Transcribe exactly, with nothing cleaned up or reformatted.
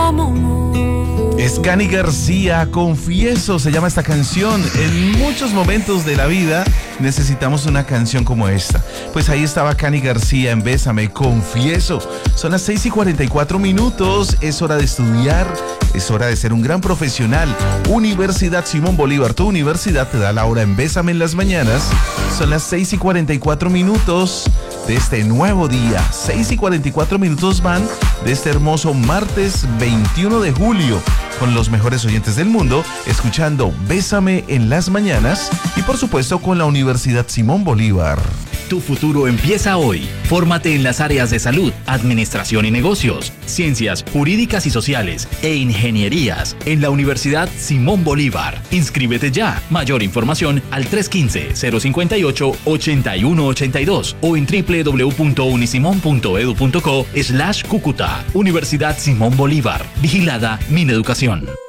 amor. Es Cani García, Confieso, se llama esta canción. En muchos momentos de la vida necesitamos una canción como esta. Pues ahí estaba Cani García en Bésame, Confieso. Son las seis y cuarenta y cuatro minutos, es hora de estudiar, es hora de ser un gran profesional. Universidad Simón Bolívar, tu universidad te da la hora en Bésame en las mañanas. Son las seis y cuarenta y cuatro minutos de este nuevo día. seis y cuarenta y cuatro minutos van de este hermoso martes veintiuno de julio. Con los mejores oyentes del mundo, escuchando Bésame en las mañanas y por supuesto con la Universidad Simón Bolívar. Tu futuro empieza hoy. Fórmate en las áreas de salud, administración y negocios, ciencias jurídicas y sociales e ingenierías en la Universidad Simón Bolívar. Inscríbete ya. Mayor información al tres uno cinco, cero cinco ocho, ocho uno ocho dos o en doble u doble u doble u punto unisimón punto edu punto co slash Cúcuta. Universidad Simón Bolívar. Vigilada Mineducación.